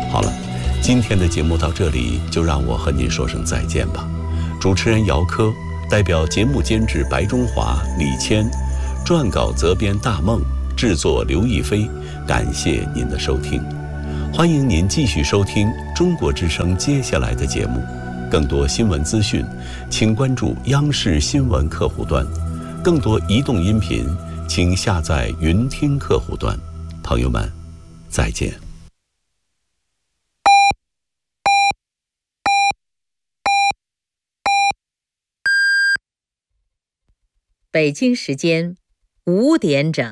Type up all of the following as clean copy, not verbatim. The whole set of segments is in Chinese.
好了，今天的节目到这里就让我和您说声再见吧。主持人姚科，代表节目监制白中华、李谦，撰稿责编大梦，制作刘亦菲，感谢您的收听。欢迎您继续收听中国之声接下来的节目。更多新闻资讯，请关注央视新闻客户端。更多移动音频，请下载云听客户端。朋友们，再见。 北京时间5点整。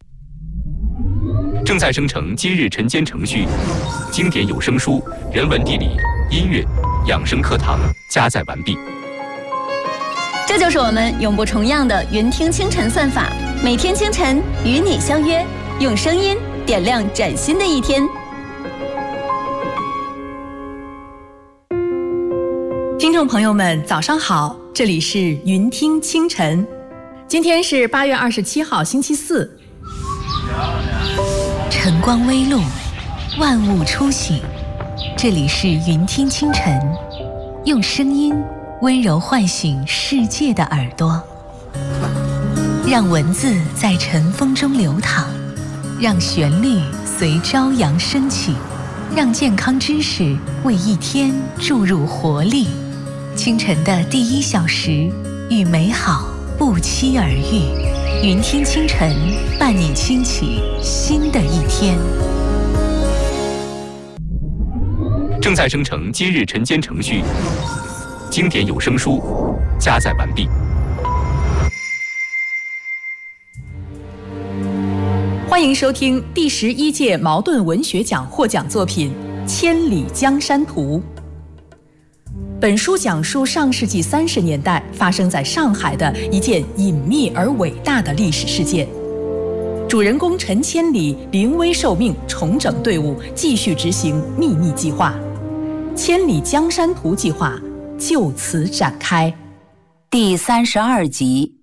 正在生成今日晨间程序，经典有声书、人文地理、音乐、养生课堂加载完毕。 这就是我们永不重样的云听清晨算法，每天清晨与你相约，用声音点亮崭新的一天。 听众朋友们，早上好，这里是云听清晨，今天是8月27号，星期四。 晨光微露，万物初醒，这里是云听清晨，用声音温柔唤醒世界的耳朵，让文字在晨风中流淌，让旋律随朝阳升起，让健康知识为一天注入活力。清晨的第1小时，与美好不期而遇。云听清晨，伴你轻启新的一天。 正在生成今日晨间程序，经典有声书加载完毕。 欢迎收听第11届茅盾文学奖获奖作品《千里江山图》。本书讲述上世纪30年代发生在上海的一件隐秘而伟大的历史事件。主人公陈千里临危受命，重整队伍，继续执行秘密计划。千里江山图计划就此展开。 第32集。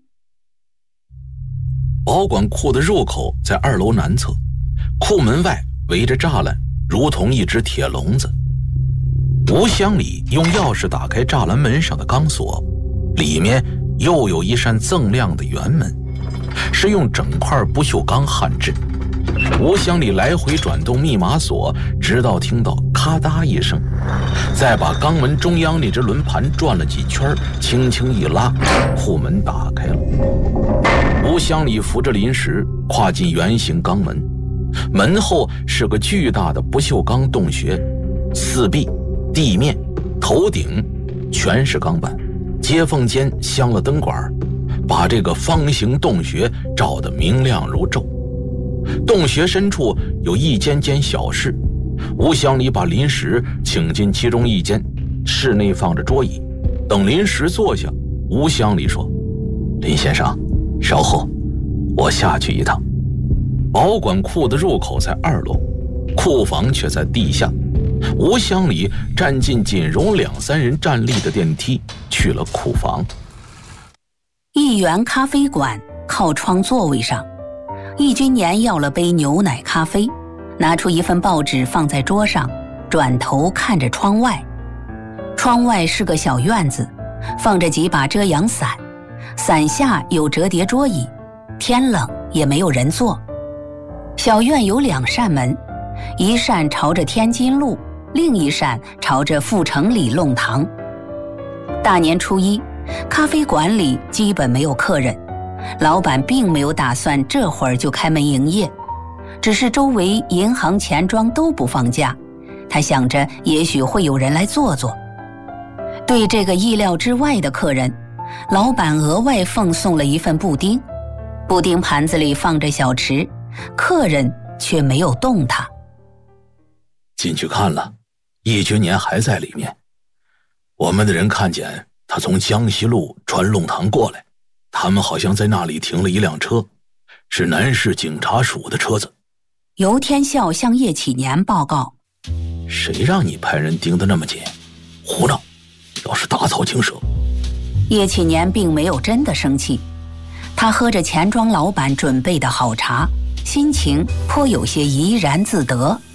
保管库的入口在2楼南侧，库门外围着栅栏，如同一只铁笼子。吴乡里用钥匙打开栅栏门上的钢锁，里面又有一扇锃亮的圆门，是用整块不锈钢焊制。吴乡里来回转动密码锁，直到听到咔嗒一声，再把钢门中央那只轮盘转了几圈，轻轻一拉，库门打开了。吴乡里扶着临时跨进圆形钢门，门后是个巨大的不锈钢洞穴，四壁、地面、头顶全是钢板，接缝间镶了灯管，把这个方形洞穴照得明亮如昼。洞穴深处有一间间小室，吴乡里把临时请进其中一间，室内放着桌椅。等临时坐下，吴乡里说：“林先生，稍后，我下去一趟。”保管库的入口在2楼，库房却在地下。吴乡里站进仅容2、3人站立的电梯，去了库房。 一元咖啡馆靠窗座位上，易君年要了杯牛奶咖啡，拿出一份报纸放在桌上，转头看着窗外。窗外是个小院子，放着几把遮阳伞，伞下有折叠桌椅，天冷也没有人坐。小院有2扇门，一扇朝着天津路，另一扇朝着阜成里弄堂。大年初1，咖啡馆里基本没有客人，老板并没有打算这会儿就开门营业，只是周围银行、钱庄都不放假，他想着也许会有人来坐坐。对这个意料之外的客人，老板额外奉送了一份布丁，布丁盘子里放着小吃，客人却没有动它。 进去看了，易君年还在里面。我们的人看见他从江西路穿弄堂过来，他们好像在那里停了一辆车，是南市警察署的车子。 尤天笑向叶启年报告： 谁让你派人盯得那么紧？胡闹！要是大草惊蛇。 叶启年并没有真的生气，他喝着钱庄老板准备的好茶，心情颇有些怡然自得。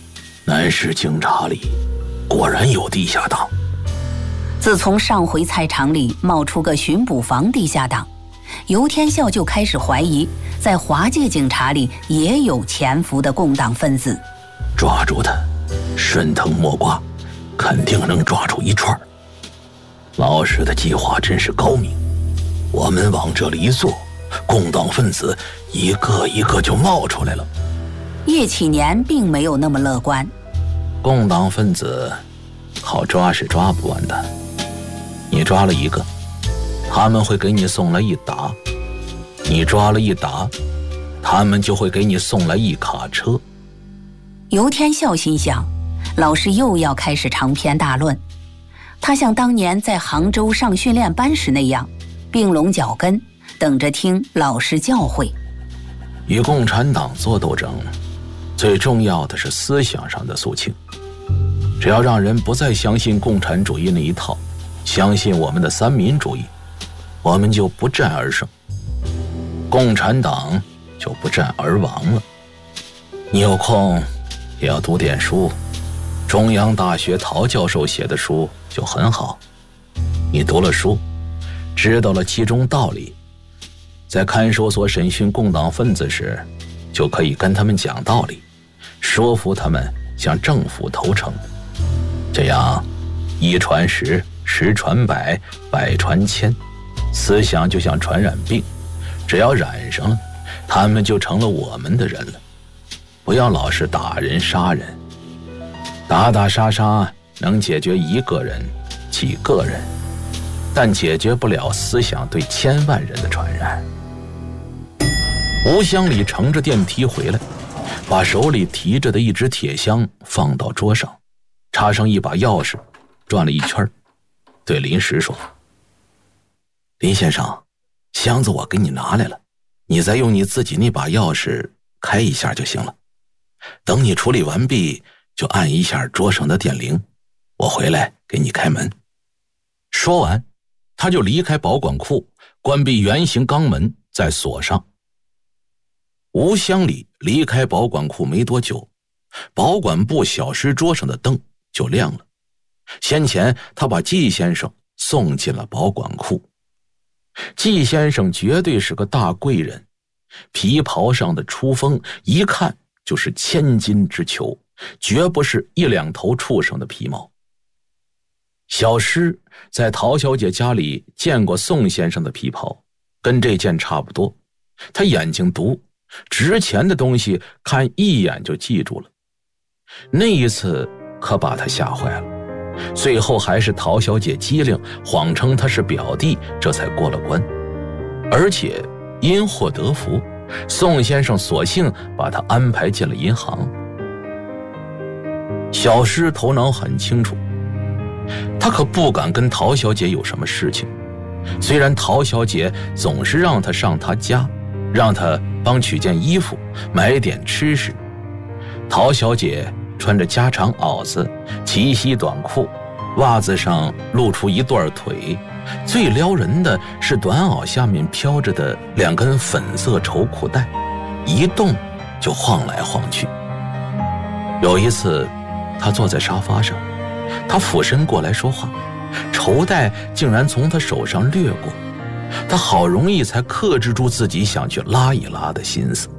南市京闸里果然有地下党。 自从上回菜场里冒出个巡捕房地下党，游天笑就开始怀疑，在华界警察里也有潜伏的共党分子。 抓住他，顺藤摸瓜，肯定能抓出一串。老师的计划真是高明，我们往这里一坐，共党分子一个一个就冒出来了。 叶启年并没有那么乐观。 共党分子好抓是抓不完的，你抓了一个，他们会给你送来一打；你抓了一打，他们就会给你送来一卡车。 游天笑心想，老师又要开始长篇大论。他像当年在杭州上训练班时那样，并拢脚跟，等着听老师教诲。 与共产党做斗争，最重要的是思想上的肃清。只要让人不再相信共产主义那一套，相信我们的三民主义，我们就不战而胜，共产党就不战而亡了。你有空也要读点书，中央大学陶教授写的书就很好。你读了书，知道了其中道理，在看守所审讯共党分子时，就可以跟他们讲道理，说服他们向政府投诚。这样一传十，十传百，百传千，思想就像传染病，只要染上了，他们就成了我们的人了。不要老是打人杀人，打打杀杀能解决一个人几个人，但解决不了思想对千万人的传染。吴乡里乘着电梯回来，把手里提着的一只铁箱放到桌上，插上一把钥匙，转了一圈，对林石说：林先生，箱子我给你拿来了，你再用你自己那把钥匙开一下就行了。等你处理完毕，就按一下桌上的电铃，我回来给你开门。说完，他就离开保管库，关闭圆形钢门，再锁上。吴乡里离开保管库没多久，保管部小师桌上的灯就亮了。先前他把季先生送进了保管库。季先生绝对是个大贵人，皮袍上的出风一看就是千金之裘，绝不是一两头畜生的皮毛。小师在陶小姐家里见过宋先生的皮袍，跟这件差不多。他眼睛毒，值钱的东西看一眼就记住了。那一次可把他吓坏了，最后还是陶小姐机灵，谎称他是表弟，这才过了关。而且因祸得福，宋先生索性把他安排进了银行。小师头脑很清楚，他可不敢跟陶小姐有什么事情。虽然陶小姐总是让他上他家，让他帮取件衣服，买点吃食。陶小姐穿着家常袄子，齐膝短裤，袜子上露出一段腿，最撩人的是短袄下面飘着的两根粉色绸裤带，一动就晃来晃去。有一次他坐在沙发上，他俯身过来说话，绸带竟然从他手上掠过，他好容易才克制住自己想去拉一拉的心思。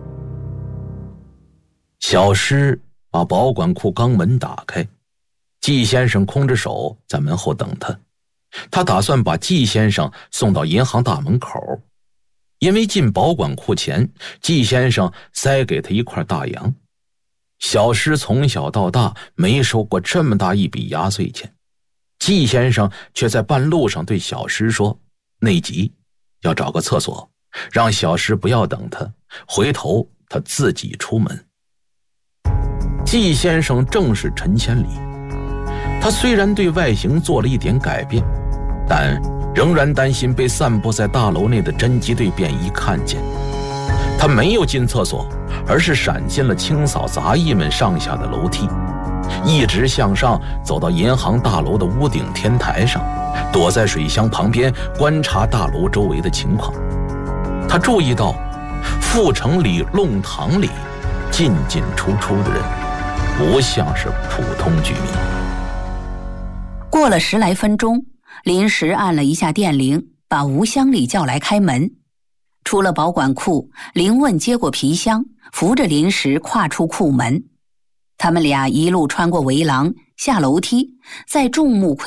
小师把保管库钢门打开，季先生空着手在门后等他。他打算把季先生送到银行大门口，因为进保管库前，季先生塞给他一块大洋。小师从小到大没收过这么大一笔压岁钱，季先生却在半路上对小师说，内急，要找个厕所，让小师不要等他，回头他自己出门。季先生正是陈千里，他虽然对外形做了一点改变，但仍然担心被散布在大楼内的侦缉队便衣看见。他没有进厕所，而是闪进了清扫杂役们上下的楼梯，一直向上走到银行大楼的屋顶天台上，躲在水箱旁边观察大楼周围的情况。他注意到阜成里弄堂里进进出出的人， 不像是普通居民。 过了10来分钟，临时按了一下电铃，把吴乡里叫来开门。出了保管库，林问接过皮箱，扶着临时跨出库门。他们俩一路穿过围廊，下楼梯，在众目睽